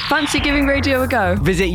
Fancy giving radio a go? Visit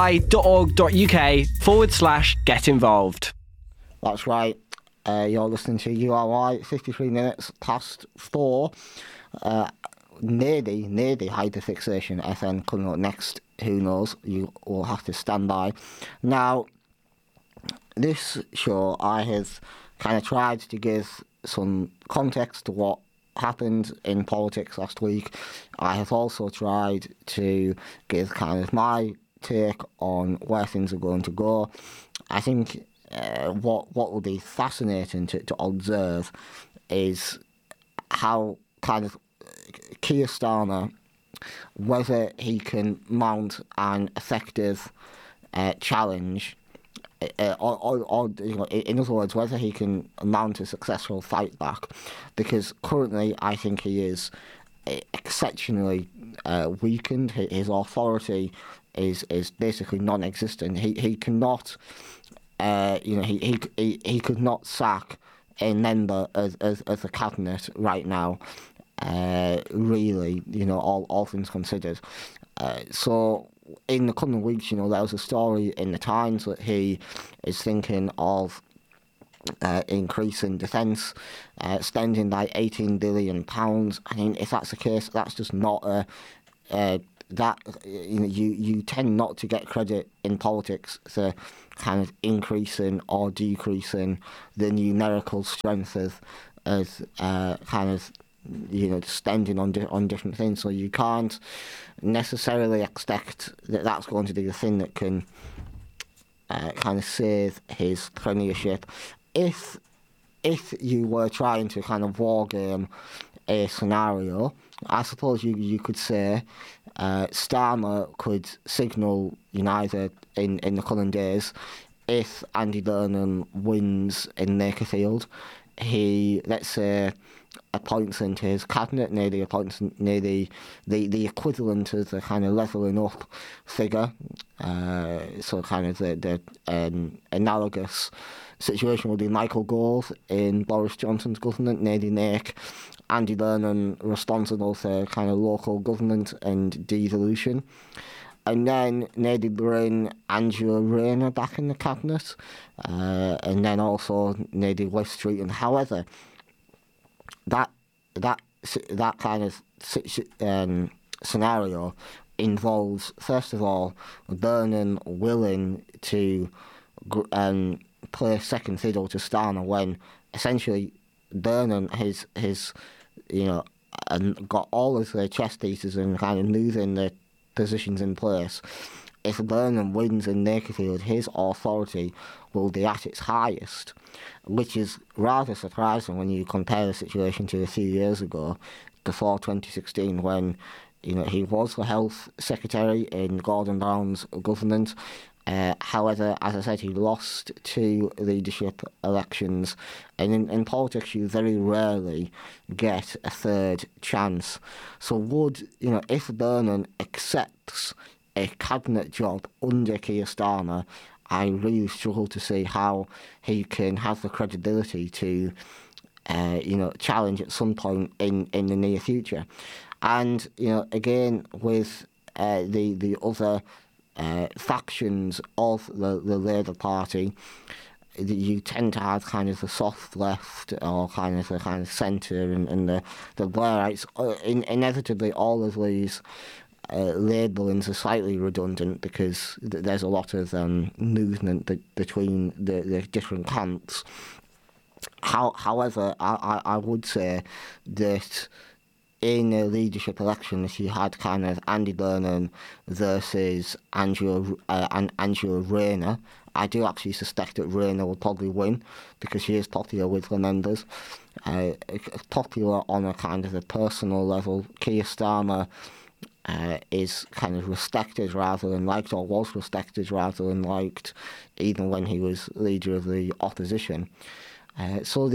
uri.org.uk/get involved. That's right. You're listening to URY, 53 minutes past 4. Nearly Hyperfixation FM coming up next. Who knows? You will have to stand by. Now, this show, I have kind of tried to give some context to what happened in politics last week. I have also tried to give kind of my take on where things are going to go. I think what will be fascinating to observe is how kind of Keir Starmer, whether he can mount an effective challenge, or in other words, whether he can mount a successful fight back, because currently I think he is exceptionally weakened. His authority is basically non-existent. He cannot, he could not sack a member of the cabinet right now. Really, all things considered. So in the coming weeks, there was a story in the Times that he is thinking of increasing defence spending by £18 billion. I mean, if that's the case, that's just not you tend not to get credit in politics for kind of increasing or decreasing the numerical strength of kind of spending on different things. So you can't necessarily expect that that's going to be the thing that can kind of save his premiership. If you were trying to kind of war game a scenario, I suppose you could say Starmer could signal United in the coming days if Andy Burnham wins in Makerfield. He, let's say, appoints into his cabinet, nearly appoints near the equivalent of the kind of levelling up figure. So kind of the analogous situation would be Michael Gove in Boris Johnson's government, nearly make Andy Burnham responsible for kind of local government and devolution. And then nearly bring Angela Rayner back in the cabinet, and then also nearly West Street. And however, that kind of scenario involves, first of all, Burnham willing to play second fiddle to Starmer when essentially Burnham has got all of the chess pieces and kind of moving the positions in place. If Burnham wins in Makerfield, his authority will be at its highest, which is rather surprising when you compare the situation to a few years ago, before 2016, when he was the health secretary in Gordon Brown's government. However, as I said, he lost 2 leadership elections, and in politics you very rarely get a third chance. So if Burnham accepts a cabinet job under Keir Starmer, I really struggle to see how he can have the credibility to challenge at some point in the near future. And again with the other factions of the Labour Party, you tend to have kind of the soft left or kind of the kind of centre and the Blairites. Inevitably, all of these labellings are slightly redundant because there's a lot of movement between the different camps. However, I would say that in a leadership election, if you had kind of Andy Burnham versus Angela Rayner, I do actually suspect that Rayner will probably win because she is popular with the members. Popular on a kind of a personal level. Keir Starmer is kind of respected rather than liked, or was respected rather than liked, even when he was leader of the opposition. So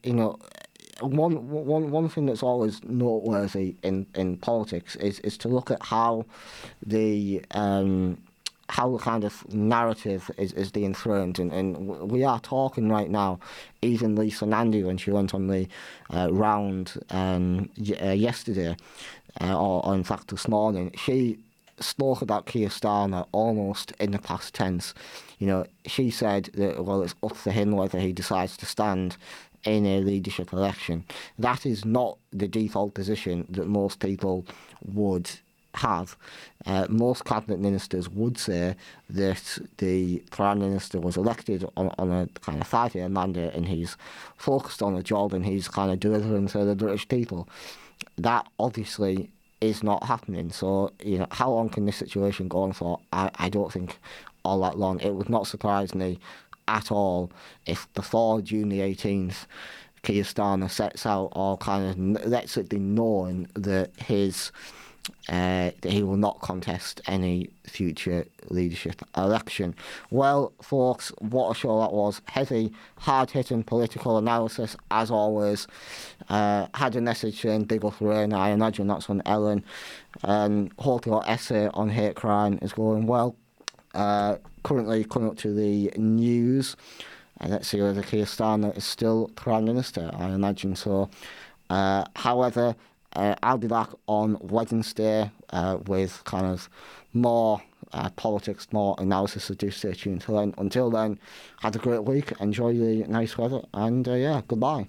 one thing that's always noteworthy in politics is to look at how the kind of narrative is being framed, and we are talking right now. Even Lisa Nandy, when she went on the round yesterday, or in fact this morning, she spoke about Keir Starmer almost in the past tense. She said that, well, it's up to him whether he decides to stand in a leadership election. That is not the default position that most people would have. Most cabinet ministers would say that the Prime Minister was elected on a kind of 5-year mandate and he's focused on a job and he's kind of delivering to the British people. That obviously is not happening. So, how long can this situation go on for? I don't think all that long. It would not surprise me at all if before June the 18th, Keir Starmer sets out or kind of lets it be known that that he will not contest any future leadership election. Well, folks, what a show that was. Heavy, hard-hitting political analysis, as always. Had a message saying big up Rain. I imagine that's on Ellen. And hopefully your essay on hate crime is going well. Currently coming up to the news. Let's see whether Keir Starmer is still Prime Minister. I imagine so. However, I'll be back on Wednesday with kind of more politics, more analysis, so do stay tuned until then. Until then, have a great week, enjoy the nice weather, and goodbye.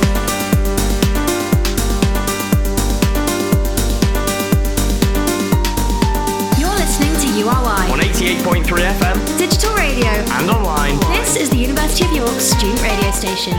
You're listening to URY on 88.3 FM, digital radio, and online. This is the University of York student radio station.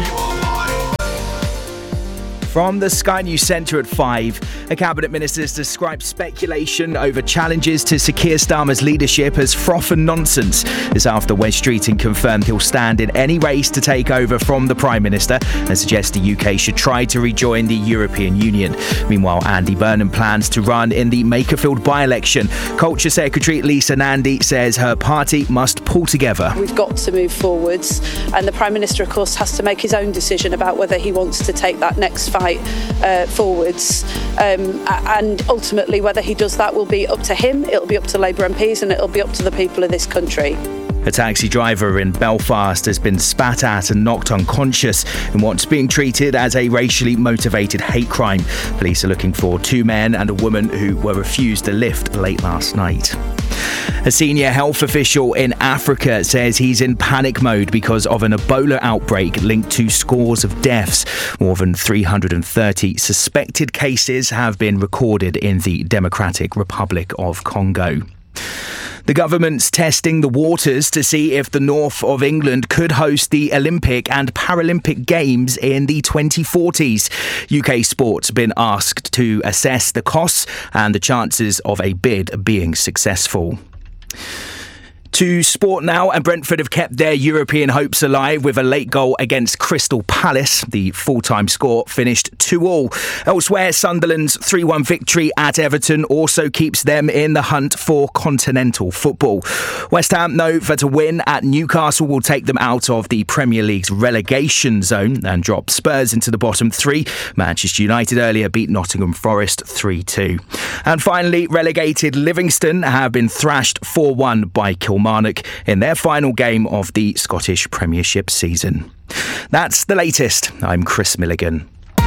From the Sky News Centre at 5, a cabinet minister has described speculation over challenges to Sir Keir Starmer's leadership as froth and nonsense. This after Wes Streeting confirmed he'll stand in any race to take over from the Prime Minister and suggests the UK should try to rejoin the European Union. Meanwhile, Andy Burnham plans to run in the Makerfield by-election. Culture Secretary Lisa Nandy says her party must pull together. We've got to move forwards, and the Prime Minister, of course, has to make his own decision about whether he wants to take that next fight forwards, and ultimately whether he does that will be up to him, it'll be up to Labour MPs, and it'll be up to the people of this country. A taxi driver in Belfast has been spat at and knocked unconscious in what's being treated as a racially motivated hate crime. Police are looking for 2 men and a woman who were refused a lift late last night. A senior health official in Africa says he's in panic mode because of an Ebola outbreak linked to scores of deaths. More than 330 suspected cases have been recorded in the Democratic Republic of Congo. The government's testing the waters to see if the north of England could host the Olympic and Paralympic Games in the 2040s. UK Sport's been asked to assess the costs and the chances of a bid being successful. To sport now, and Brentford have kept their European hopes alive with a late goal against Crystal Palace. The full-time score finished 2-2. Elsewhere, Sunderland's 3-1 victory at Everton also keeps them in the hunt for continental football. West Ham know that a win at Newcastle will take them out of the Premier League's relegation zone and drop Spurs into the bottom 3. Manchester United earlier beat Nottingham Forest 3-2. And finally, relegated Livingston have been thrashed 4-1 by Kilmarnock in their final game of the Scottish Premiership season. That's the latest. I'm Chris Milligan.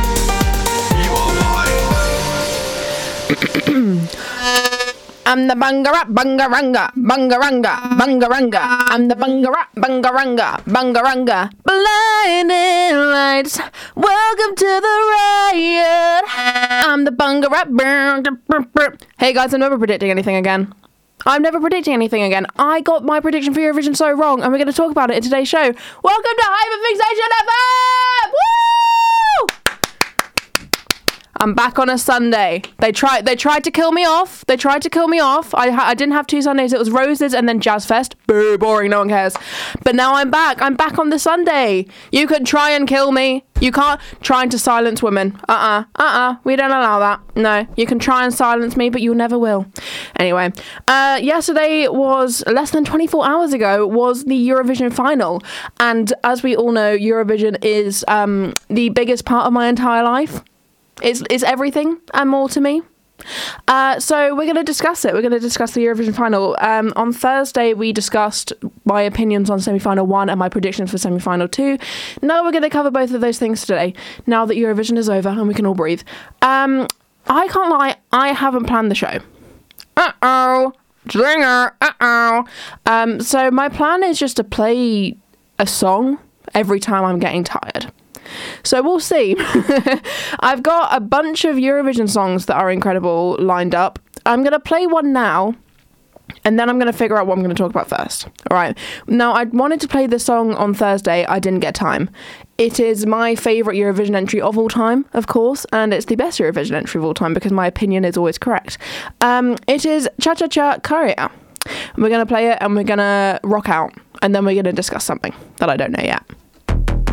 I'm the bungarap, bungaranga, bungaranga, bungaranga. I'm the bungarap, bungaranga, bungaranga. Blinding lights, welcome to the riot. I'm the bungarap. Hey guys, I'm never predicting anything again. I got my prediction for Eurovision so wrong, and we're going to talk about it in today's show. Welcome to Hyperfixation FM! Woo! I'm back on a Sunday. They tried to kill me off. I didn't have 2 Sundays. It was Roses and then Jazz Fest. Boo, boring. No one cares. But now I'm back. I'm back on the Sunday. You can try and kill me. You can't trying to silence women. We don't allow that. No, you can try and silence me, but you never will. Anyway, yesterday was less than 24 hours ago was the Eurovision final, and as we all know, Eurovision is the biggest part of my entire life. It's everything and more to me. So we're going to discuss it. We're going to discuss the Eurovision final. On Thursday, we discussed my opinions on semi-final 1 and my predictions for semi-final 2. Now we're going to cover both of those things today, now that Eurovision is over and we can all breathe. I can't lie, I haven't planned the show. uh-oh, Dringer, uh-oh. So my plan is just to play a song every time I'm getting tired. So we'll see. I've got a bunch of Eurovision songs that are incredible lined up. I'm going to play one now, and then I'm going to figure out what I'm going to talk about first. All right. Now, I wanted to play this song on Thursday. I didn't get time. It is my favourite Eurovision entry of all time, of course, and it's the best Eurovision entry of all time because my opinion is always correct. It is Cha Cha Cha Korea. We're going to play it and we're going to rock out, and then we're going to discuss something that I don't know yet.